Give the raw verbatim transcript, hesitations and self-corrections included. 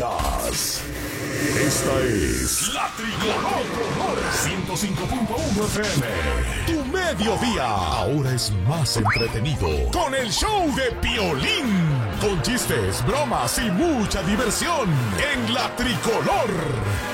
digas. Esta es La Tricolor ciento cinco punto uno F M. Tu mediodía ahora es más entretenido con el show de Piolín. Con chistes, bromas y mucha diversión en La Tricolor.